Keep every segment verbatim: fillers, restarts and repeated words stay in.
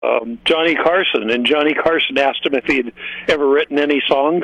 um, Johnny Carson, and Johnny Carson asked him if he'd ever written any songs.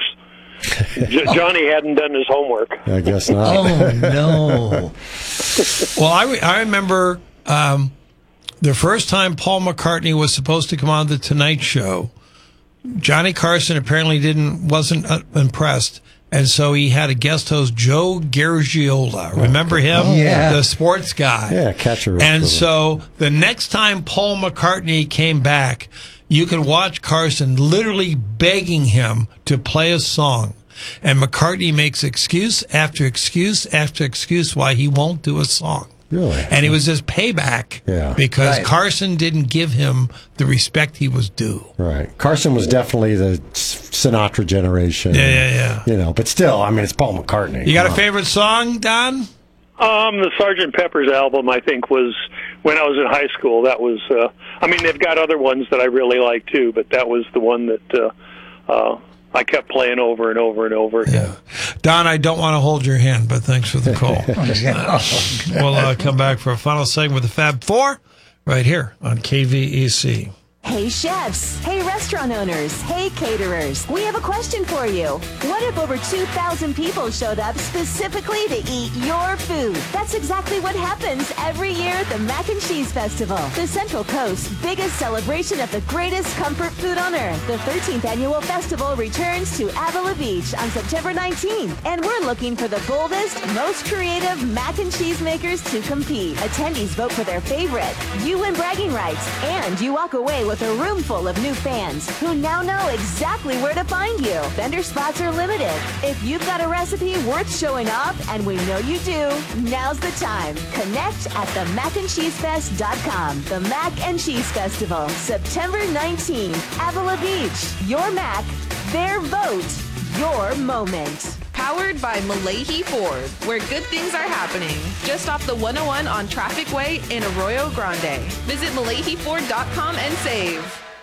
J- Johnny hadn't done his homework. I guess not. Oh, no. Well, I, re- I remember um, the first time Paul McCartney was supposed to come on the Tonight Show. Johnny Carson apparently didn't wasn't uh, impressed, and so he had a guest host, Joe Garagiola. Remember him? Oh, yeah. The sports guy. Yeah, catcher. And so the next time Paul McCartney came back, you could watch Carson literally begging him to play a song. And McCartney makes excuse after excuse after excuse why he won't do a song. Really? And it was his payback Yeah. because Right. Carson didn't give him the respect he was due. Right. Carson was definitely the Sinatra generation. Yeah, yeah, yeah. You know, but still, I mean, it's Paul McCartney. You got a Come on. favorite song, Don? Um, the Sergeant Pepper's album, I think, was when I was in high school. That was, uh, I mean, they've got other ones that I really like too, but that was the one that uh, uh, I kept playing over and over and over again. Yeah. Don, I don't want to hold your hand, but thanks for the call. Uh, we'll uh, come back for a final segment with the Fab Four right here on K V E C. Hey chefs, hey restaurant owners, hey caterers, we have a question for you. What if over two thousand people showed up specifically to eat your food? That's exactly what happens every year at the Mac and Cheese Festival, the Central Coast's biggest celebration of the greatest comfort food on earth. The thirteenth annual festival returns to Avila Beach on September nineteenth, and we're looking for the boldest, most creative mac and cheese makers to compete. Attendees vote for their favorite, you win bragging rights, and you walk away with a room full of new fans who now know exactly where to find you. Vendor spots are limited. If you've got a recipe worth showing off, and we know you do, now's the time. Connect at the mac and cheese fest dot com. The Mac and Cheese Festival, September nineteenth, Avila Beach. Your Mac, their vote, your moment. Powered by Malahi Ford, where good things are happening. Just off the one oh one on Traffic Way in Arroyo Grande. Visit Malahi Ford dot com and save.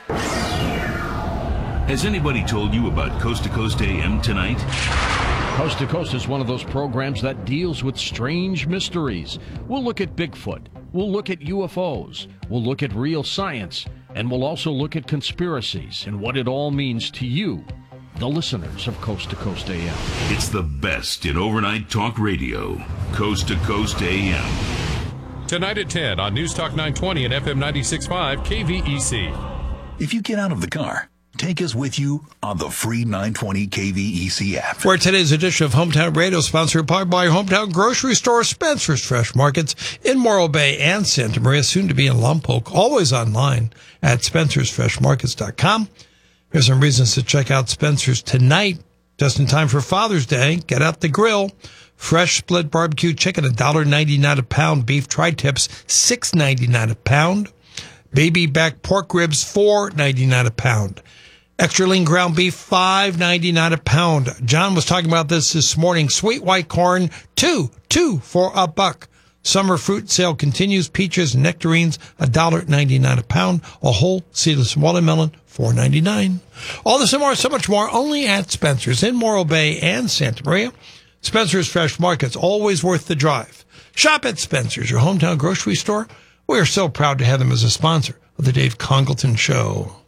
Has anybody told you about Coast to Coast A M tonight? Coast to Coast is one of those programs that deals with strange mysteries. We'll look at Bigfoot. We'll look at U F Os. We'll look at real science. And we'll also look at conspiracies and what it all means to you, the listeners of Coast to Coast A M. It's the best in overnight talk radio. Coast to Coast A M. Tonight at ten on News Talk nine twenty and F M ninety-six point five K V E C. If you get out of the car, take us with you on the free nine twenty K V E C app. For today's edition of Hometown Radio, sponsored by your hometown grocery store, Spencer's Fresh Markets in Morro Bay and Santa Maria, soon to be in Lompoc. Always online at spencers fresh markets dot com. Here's some reasons to check out Spencer's tonight, just in time for Father's Day. Get out the grill. Fresh split barbecue chicken, one dollar ninety-nine a pound. Beef tri-tips, six ninety-nine a pound. Baby back pork ribs, four ninety-nine a pound. Extra lean ground beef, five ninety-nine a pound. John was talking about this this morning. Sweet white corn, two, two for a buck. Summer fruit sale continues. Peaches and nectarines, one dollar ninety-nine a pound. A whole seedless watermelon, four ninety-nine. All this and more, so much more, only at Spencer's in Morro Bay and Santa Maria. Spencer's Fresh Markets, always worth the drive. Shop at Spencer's, your hometown grocery store. We are so proud to have them as a sponsor of the Dave Congleton Show.